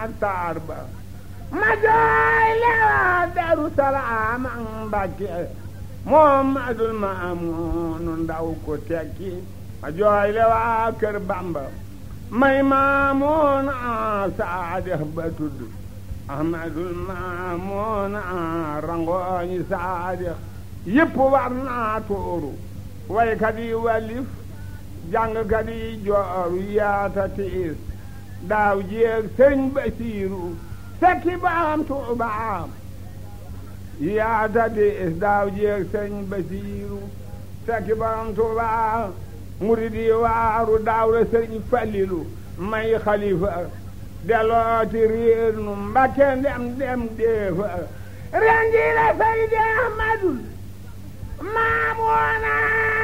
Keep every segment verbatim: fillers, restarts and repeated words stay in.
taar ba ma jooy lewa Daru Salaam Mbàkke Muhammadul Maamun ndaw ko tekki ma jooy lewa kër Bamba may Maamun Saadix ba tudd Ahmadul Maamun rangooñi Saadix yépp war naa tuuru waykat yi walif jàngkat yi jooru yaata tiis daaw jéeg sëriñ Basiiru fekki baam Tuubaa yaata tiis daaw jéeg sëriñ Basiiru fekki baam Tuubaa murid yi waaru daaw la sëriñ Falilu may xalifa delooti réer nu Mbàkke ndem dem deefa ren ji la Seydi Ahmadul Maamuuna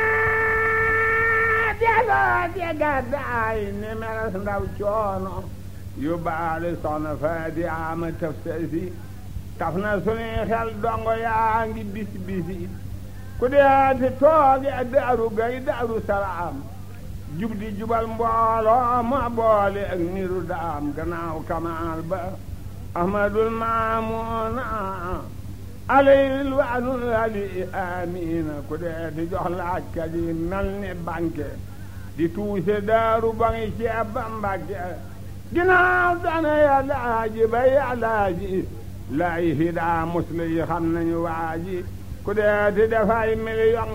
delooti gàddaay ni meles ndaw coono yu baale soxna Faati Ama taf sasi taf na sunuy xel dongo yaa ngi bis bisi ku deeti tooge Daaru Gay Daaru Salaam jub di jubal mbooloo ma boole ak niru daam gannaaw kamaal ba Ahmadul Maamuuna alayhi waanul ali amiina ku dee di jox laajkat yi mel ni banque di tuuse daaru ba ngi ceeb ba Mbàkke ginnaaw dana ya laaji ba ya laaji lay hidaa musli yi xam nañu waaji ku dee di dafay million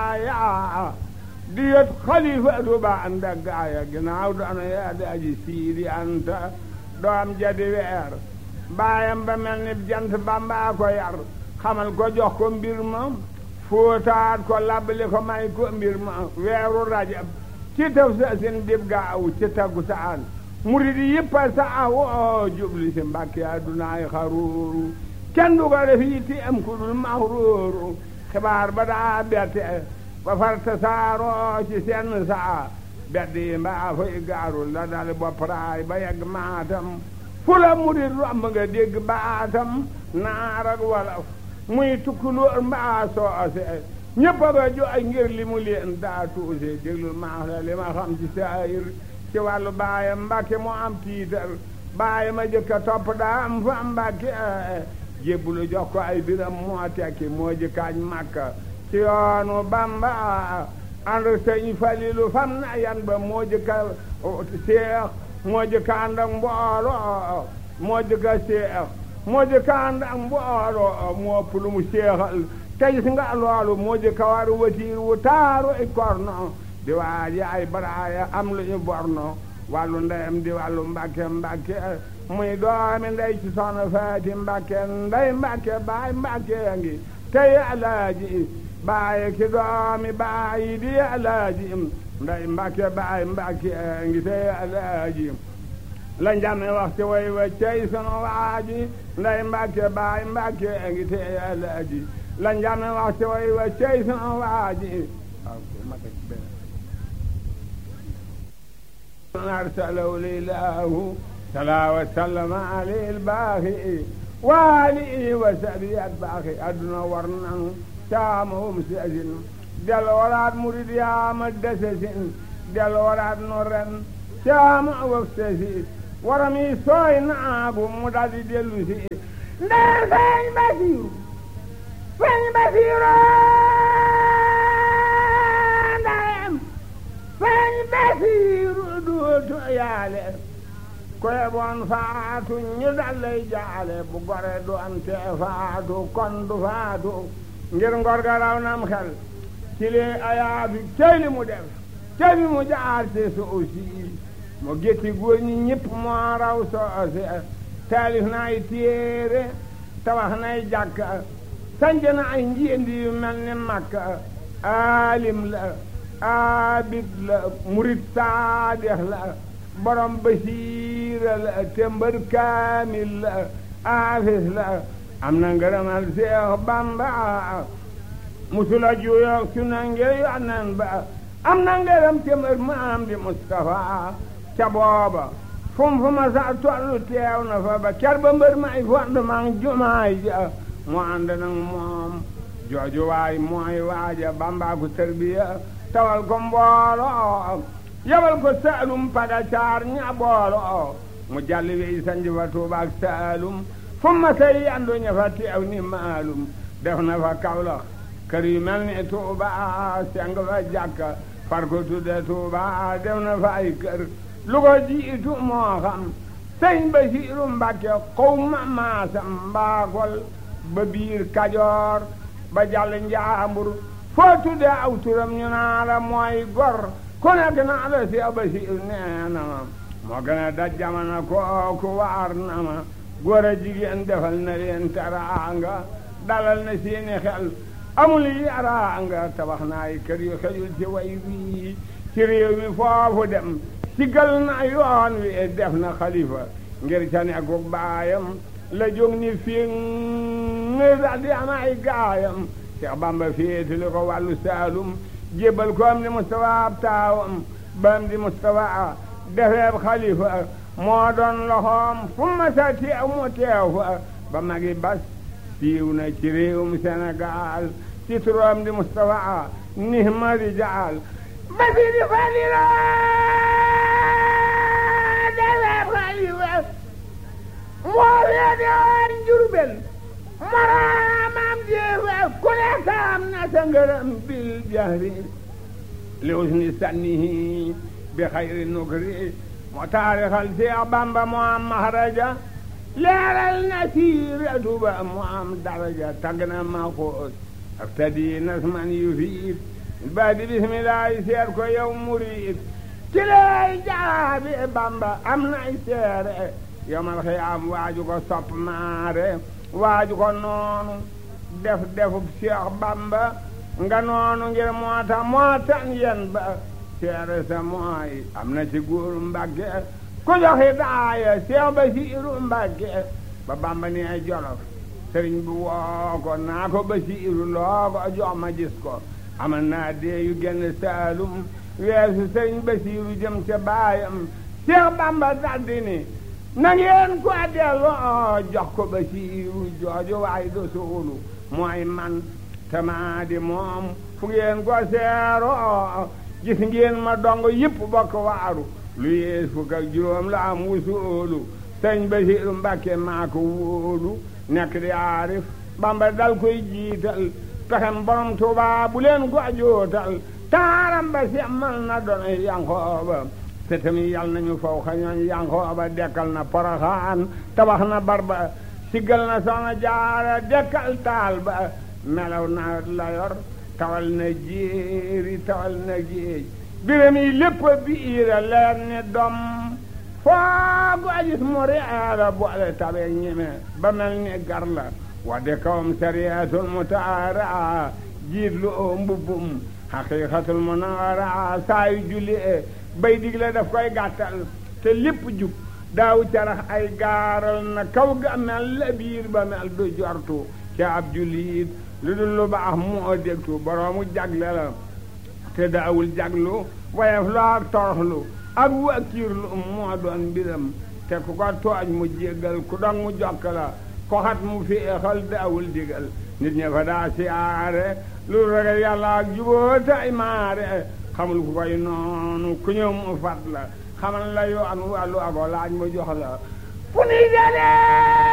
hidaaya di yot xalifa du ba ànd ak gaaya ginnaaw dana ya laaji Siidi Anta doom jadi weer baayam ba mel ni jant Bamba ko yar xamal ko jox ko mbir ma fóotaat ko labali ko may ko mbir ma weeru Rajab ci taf sa sin dib gaaw ci taggu saan murid yëpp sa awo jubli si Mbàkke adunaay xaruuru kenn du ko def yi ti am ku dul maxruuru xibaar ba daa bette ba farta saaro ci senn saa beddi mbaa fay gaarul la dal bopparaay ba yegg Maatam fu la murid romb nga dégg baatam naar ak wolof muy tukkulóor mbaa soose ñëpp a ba jooy ngir li mu leen daa tuuse déglul maax la li ma xam ci saayir ci wàllu baayam Mbàkke moo am tiitar baayam a jëkka topp daa am fa Mbàkke jébbulu jox ko ay biram moo tekki moo jëkkaañ Makka ci yoonu Bamba ànd sëñ Falilu fam na yan ba moo jëkka seex moo jëkka ànd ak mbooloo moo jëkka seex moo jëkka ànd ak mbooloo moo ëpp lu mu seexal tey si nga loolu moo jëkka waru watiir wu taaru i korno di waaji ay baraaya am lu ñu borno wàllu ndeyam di wàllu Mbàkke Mbàkke muy doomi ndey ci soxna Faati Mbàkke ndey Mbàkke baay Mbàkke ya ngi tey alaaji baay ki doomi baay di alaaji ndey Mbàkke baay Mbàkke ya ngi tey alaaji la njame wax ci way wa cey sunu waaji ndey Mbàkke baay Mbàkke ya ngi tey alaaji la njame wax ci way wa cey sunu waaji أرسله الإله صلى وسلم عليه الباقي وآله وسبي الباقي أدنى ورنا شامهم سجن دل وراد مريد يا مدسسين دل وراد نورن شام وفسسي ورمي سوين أبو مدد دلوسي ده فين بسير فين بسير فين بسير duutu yaale koye bon faatu ñu dallay jaale bu gore du ante faatu kon du faatu ngir ngor ga raw nam xel ci li ayaatu cey li mu def cey li mu jaar ci soosi mu gétti góor ñi ñëpp moo raw soose taalif na ay téere tabax nay jàkka sanc na ay njiendi yu mel ni Makka aalim la abid la murid saadix la borom basiira la tembar kaamil la aafis la am na ngërëmal Seex Bamba musula juyoog su na ngir yonen ba am na ngërëm tembar maam di Mustafa ca booba fum fu ma sa tollu teew na fa ba ker ba mbër may fond mang jumaay ja mu ànd nag moom jooju waay mooy waaja Bamba ku tarbiya tawal ko mbooloo yabal ko saalum pada caar ña booloo mu jàll wey sanj fa Tuuba ak Saalum fu ma say yandu ña fa teew ni maalum def na fa Kawlax kër yu mel ni Tuuba seng fa jàkka far ko tudde Tuuba def na fa ay kër lu ko jiitu moo xam sëñ Basiiru Mbàkke xaw ma maasam mbaakol ba biir Kajoor ba jàll Njaambur foo tudde aw turam ñu naa la mooy gor ku nekk naa la Seex Basiiru nee na ma moo gën a daj jamono kooku waar na ma góor a jigéen defal na leen teraanga dalal na seeni xel amul yaraanga tabax na ay kër yu xejul ci way wii ci réew mi foofu dem sigal na yoon wi def na xalifa ngir ca nekkuk baayam la jóg ni fii ngir daal di am ay gaayam Seex Bamba féetali ko wàllu Saalum jébbal ko am di Mustafa ab taawam ba am di Mustafa defeeb xalifa moo doon loxoom fu ma sa teew mu teew fa ba magi bas siiw na ci réewum Sénégal ci turam di Mustafa nihma rijaal ba si di falila defeeb xalifa moo feete woon Jurbel maraamam jeefa ku ne saam na sa ngërëm bil jahri li usni sannihi bi xayri nukri moo taarixal Seex Bamba moo am mahraja leeral na siiratu ba moo am daraja tagg na maxoos aftadi nasman yufiid ba di bismillaahi seet ko yow murid ci lay jaabi Bamba am nay seere yomal xiyaam waaju ko sopp maare waaju ko noonu def defub Seex Bamba nga noonu ngir moo tax moo tan yen ba seere sa mooy am na ci góor Mbàkke ku joxi daaya Seex Basiiru Mbàkke ba Bamba ni ay Jolof sëriñ bi woo ko naa ko Basiiru loo ko jox ma gis ko amal naa dee yu genn Saalum weesu sëriñ Basiiru jëm ca baayam Seex Bamba daldi ni na ngeen ko delloo jox ko Basiiru jooju waay do suulu mooy man tamaa di moom fu ngeen ko seeroo gis ngeen ma dong yëpp bokk waaru lu yees fukk ak juróom la am wusoolu sëñ Basiiru Mbàkke maa ko wóolu nekk di aarif Bamba dal koy jiital pexem borom Tuuba bu leen ko jootal taaram ba semmal na doon Yankooba te tamit yal nañu faw xañooñ Yankooba dekkal na Poroxaan tabax na Barba siggal na Soxna Jaara dekkal taal ba melaw na la yor tawal na jéeri tawal na géej biram yi lépp biira leer ni dom foogu ajis mu reera boole tabe ñeme ba mel ni gar la wadde kawam sariyatul mutaara jiit lu oo mbubbum haqiqatul munawara saayu julli e bay digle daf koy gàttal te lépp jub daaw carax ay gaaral na kaw ga mel la biir ba mel du jortu ca ab jullit lu dul lu baax moo dégtu boroomu jagle la te daawul jaglu wayef lu ak toroxlu ak wakiirlu moo doon mbiram te ku ko tooj mu jéggal ku dog mu jokk la ko xat mu féexal daawul digal nit ña fa daa siyaare lu ragal yàlla ak juboo tay maare xamul ku koy noonu ku ñëw mu fat la xamal la yoon wàllu ako laaj mu jox la fu ni jale